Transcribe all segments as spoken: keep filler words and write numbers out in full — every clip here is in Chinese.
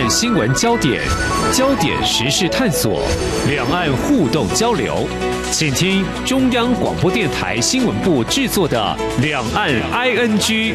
岸新闻焦点，焦点时事探索，两岸互动交流。请听中央广播电台新闻部制作的《两岸 I N G》。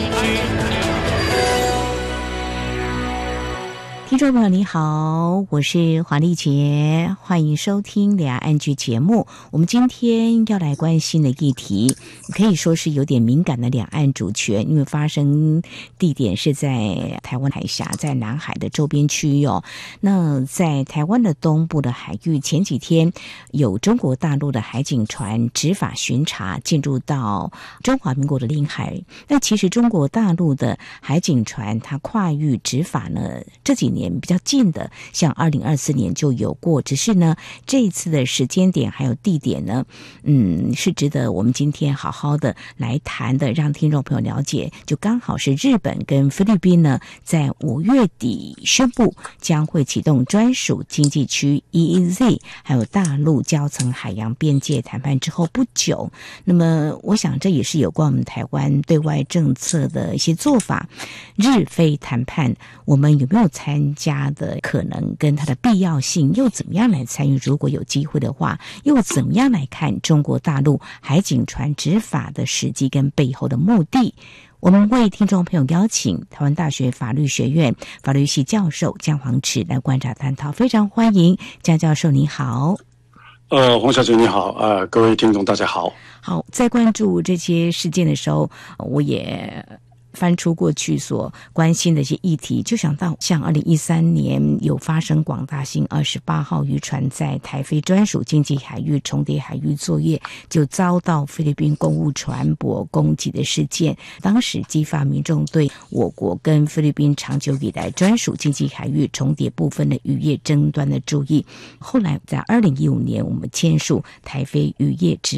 听众朋友你好，我是黄丽杰，欢迎收听两岸局节目。我们今天要来关心的议题可以说是有点敏感的两岸主权，因为发生地点是在台湾海峡，在南海的周边区域哦。那在台湾的东部的海域，前几天有中国大陆的海警船执法巡查进入到中华民国的领海。那其实中国大陆的海警船它跨域执法呢，这几年比较近的，像二零二四年就有过，只是呢，这一次的时间点还有地点呢，嗯，是值得我们今天好好的来谈的，让听众朋友了解。就刚好是日本跟菲律宾呢，在五月底宣布将会启动专属经济区 E E Z， 还有大陆交层海洋边界谈判之后不久，那么我想这也是有关我们台湾对外政策的一些做法。日菲谈判，我们有没有参加的可能，跟它的必要性，又怎么样来参与？如果有机会的话，又怎么样来看中国大陆海警船执法的时机跟背后的目的？我们为听众朋友邀请台湾大学法律学院法律系教授江煌池来观察探讨，非常欢迎江教授，你好。 呃，黄小姐你好，呃，各位听众大家好。 好，在关注这些事件的时候，我也翻出过去所关心的一些议题，就想到像二零一三年有发生广大兴二十八号渔船在台菲专属经济海域重叠海域作业，就遭到菲律宾公务船舶攻击的事件，当时激发民众对我国跟菲律宾长久以来专属经济海域重叠部分的渔业争端的注意。后来在二零一五年我们签署台菲渔业执